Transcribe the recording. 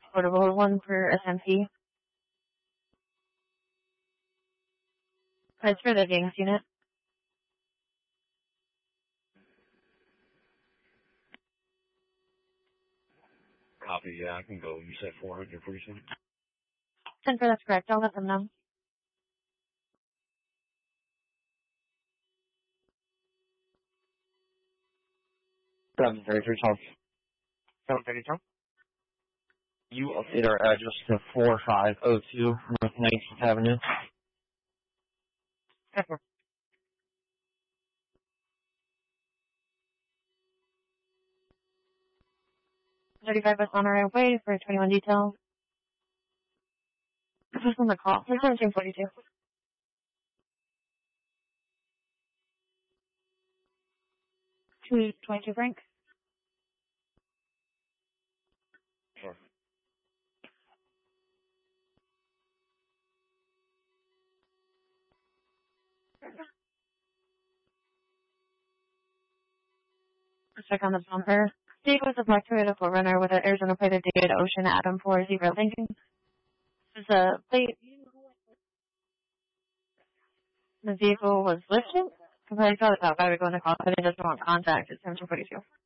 Portable one for SMP. It's for the gangs unit. Copy, yeah, I can go. You said 400 pretty soon? 10 for that's correct. I'll let them know. 733 Tom. 732. You update our address to 4502 North 19th Avenue. Yes, sir. 35 West on our way for 21 details. Who's on the call? 1742. 222 Frank. Sure. Let's check on the bumper. Steve was a black Toyota 4Runner with an Arizona plated David Ocean Adam 40 Lincoln. This is a plate. The vehicle was lifted. Because I thought about why we go in the call, but it doesn't want contact. It's 1742.